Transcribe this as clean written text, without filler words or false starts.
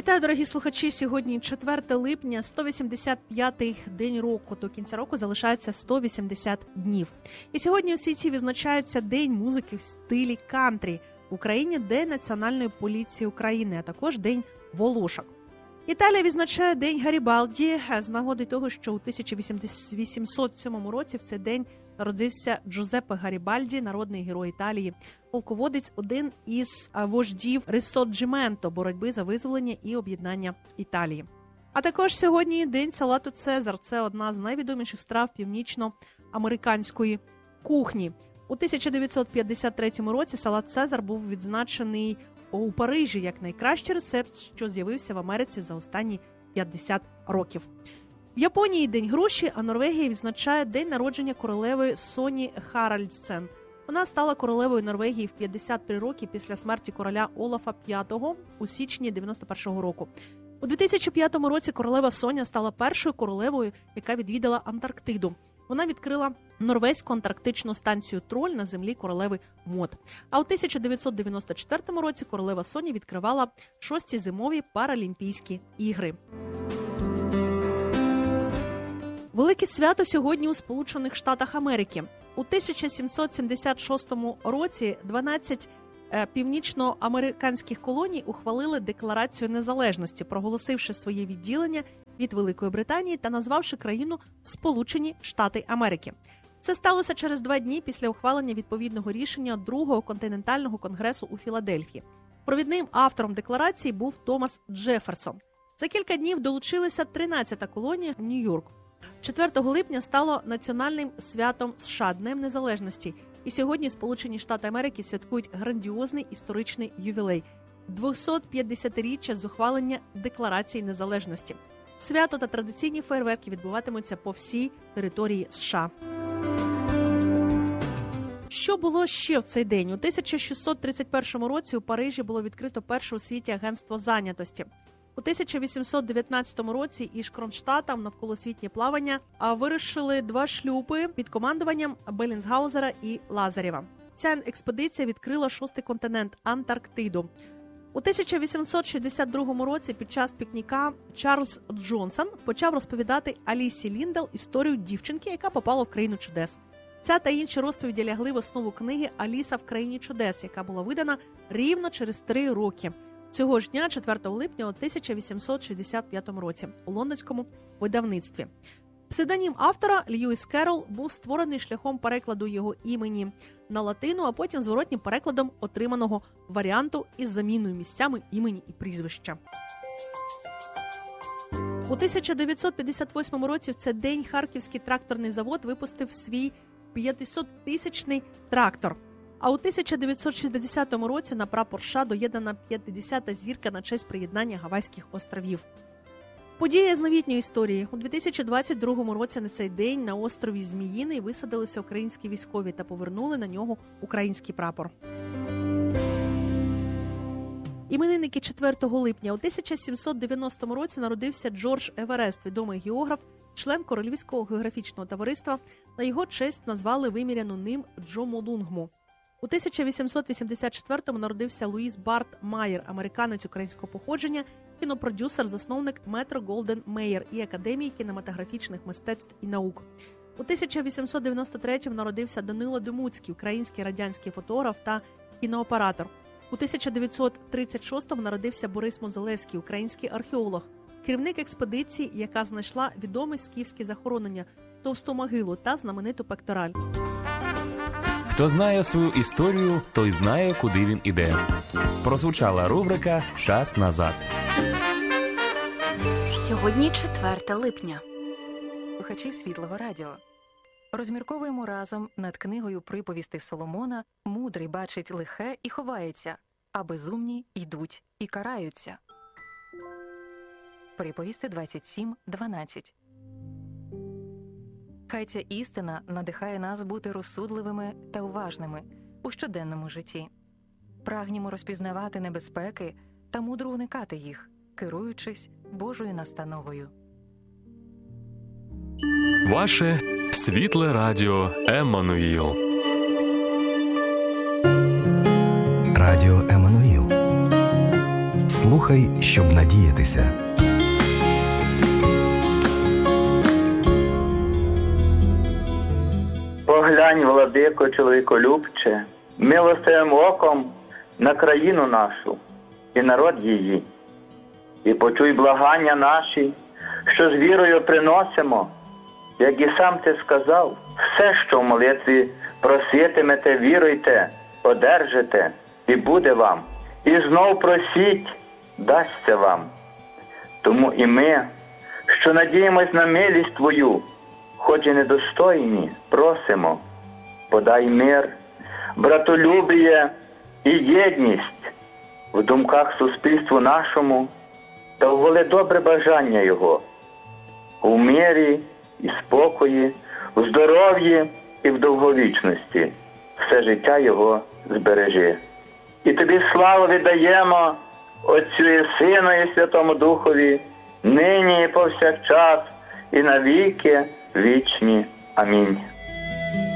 Вітаю, дорогі слухачі! Сьогодні 4 липня, 185-й день року. До кінця року залишається 180 днів. І сьогодні у світі відзначається День музики в стилі кантрі. В Україні День Національної поліції України, а також День волошок. Італія відзначає День Гарібальді з нагоди того, що у 1807 році в цей день народився Джузеппе Гарібальді, народний герой Італії, полководець, один із вождів Рисорджіменто, боротьби за визволення і об'єднання Італії. А також сьогодні День салату Цезар. Це одна з найвідоміших страв північноамериканської кухні. У 1953 році салат Цезар був відзначений у Парижі як найкращий рецепт, що з'явився в Америці за останні 50 років. В Японії День гроші, а Норвегія відзначає день народження королеви Соні Харальдсен. Вона стала королевою Норвегії в 53 роки після смерті короля Олафа V у січні 91-го року. У 2005 році королева Соня стала першою королевою, яка відвідала Антарктиду. Вона відкрила норвезьку антарктичну станцію Троль на землі королеви Мод. А у 1994 році королева Соня відкривала 6-ті зимові Паралімпійські ігри. Велике свято сьогодні у Сполучених Штатах Америки. У 1776 році 12 північноамериканських колоній ухвалили Декларацію незалежності, проголосивши своє відділення від Великої Британії та назвавши країну Сполучені Штати Америки. Це сталося через 2 дні після ухвалення відповідного рішення Другого континентального конгресу у Філадельфії. Провідним автором декларації був Томас Джефферсон. За кілька днів долучилася 13-та колонія Нью-Йорк. 4 липня стало національним святом США – Днем Незалежності. І сьогодні Сполучені Штати Америки святкують грандіозний історичний ювілей – 250-річчя з ухвалення Декларації незалежності. Свято та традиційні фейерверки відбуватимуться по всій території США. Що було ще в цей день? У 1631 році у Парижі було відкрито перше у світі агентство зайнятості. У 1819 році із Кронштадтом навколосвітнє плавання вирушили 2 шлюпи під командуванням Беллінсгаузера і Лазарєва. Ця експедиція відкрила 6-й континент – Антарктиду. У 1862 році під час пікніка Чарльз Джонсон почав розповідати Алісі Ліндел історію дівчинки, яка попала в країну чудес. Ця та інші розповіді лягли в основу книги «Аліса в країні чудес», яка була видана рівно через 3 роки. Цього ж дня, 4 липня, у 1865 році, у лондонському видавництві. Псевдонім автора Льюіс Керрол був створений шляхом перекладу його імені на латину, а потім зворотнім перекладом отриманого варіанту із заміною місцями імені і прізвища. У 1958 році в цей день Харківський тракторний завод випустив свій 500-тисячний трактор. А у 1960 році на прапор США доєднана 50-та зірка на честь приєднання Гавайських островів. Подія з новітньої історії. У 2022 році на цей день на острові Зміїний висадилися українські військові та повернули на нього український прапор. Іменинники 4 липня. У 1790 році народився Джордж Еверест, відомий географ, член Королівського географічного товариства. На його честь назвали виміряну ним Джомолунгму. У 1884-му народився Луїс Барт Майер, американець українського походження, кінопродюсер, засновник Метро Голден Мейер і Академії кінематографічних мистецтв і наук. У 1893-му народився Данило Демуцький, український радянський фотограф та кінооператор. У 1936-му народився Борис Мозалевський, український археолог, керівник експедиції, яка знайшла відоме скіфське захоронення – Товсту могилу та знамениту пектораль. Хто знає свою історію, той знає, куди він іде. Прозвучала рубрика «Час назад». Сьогодні 4 липня. Слухачі Світлого радіо. Розмірковуємо разом над книгою приповістей Соломона «Мудрий бачить лихе і ховається, а безумні йдуть і караються». Приповісти 27:12. Хай ця істина надихає нас бути розсудливими та уважними у щоденному житті. Прагнімо розпізнавати небезпеки та мудро уникати їх, керуючись Божою настановою. Ваше світле радіо Еммануїл. Радіо Еммануїл. Слухай, щоб надіятися. Поглянь, владико, чоловіколюбче, милостивим оком на країну нашу і народ її. І почуй благання наші, що з вірою приносимо, як і сам ти сказав, все, що в молитві проситимете, віруйте, одержите, і буде вам. І знов просіть, дасться вам. Тому і ми, що надіємось на милість Твою, хоч і недостойні, просимо, подай мир, братолюбіє і єдність в думках суспільству нашому та ввели добре бажання Його у мирі і спокої, у здоров'ї і в довговічності. Все життя Його збережи. І Тобі славу віддаємо, Отцю і Сину і Святому Духові, нині і повсякчас, і навіки вічні. Амінь.